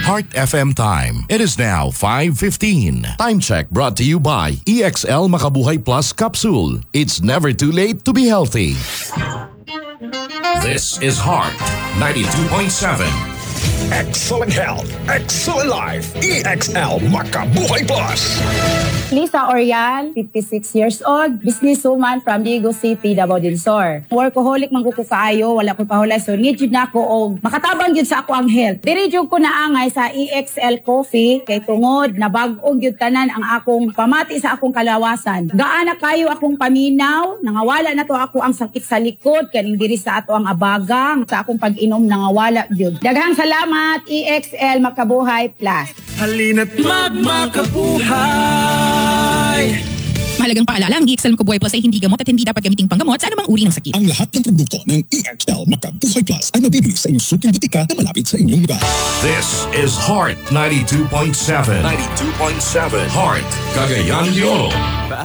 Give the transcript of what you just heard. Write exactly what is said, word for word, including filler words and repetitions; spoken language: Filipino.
Heart F M time. It is now five fifteen. Time check brought to you by E X L Makabuhay Plus Capsule. It's never too late to be healthy. This is Heart ninety-two point seven. Excellent health, excellent life. E X L Makabuhay Plus. Lisa Orial, fifty-six years old, businesswoman from Diego City, Davao del Sur. Workaholic man ko ko kaayo, wala ko pahulay, so need yun na ko og makatabang yun sa ako ang health. Diri jud ko naangay sa E X L Coffee kay tungod na bag-og yun tanan ang akong pamati sa akong kalawasan. Gaana kayo akong paminaw, nangawala na to ako ang sakit sa likod kaning diri sa ato ang abagang sa akong pag-inom nangawala yun. Daghang salamat E X L Makabuhay Plus. Halina't magmakabuhay. Mahalagang paalala, ang E X L Makabuhay Plus ay hindi gamot at hindi dapat gamiting panggamot sa anumang uri ng sakit. Ang lahat ng produkto ng E X L Makabuhay Plus ay mabibili sa inyong suking butika na malapit sa inyong lugar. This is Heart ninety-two point seven. ninety-two point seven. Heart, Cagayan de Oro.